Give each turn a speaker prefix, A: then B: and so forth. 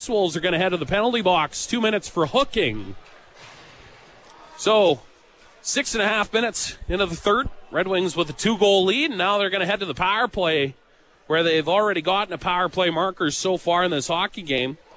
A: Wolves are going to head to the penalty box. 2 minutes for hooking. So, 6.5 minutes into the third. Red Wings with a 2-goal lead, and now they're going to head to the power play, where they've already gotten a power play marker so far in this hockey game.